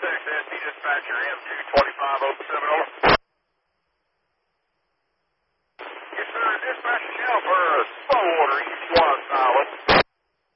Texas, dispatcher M22507, over. Yes, sir, dispatcher Shell for slow order, East 1 solid.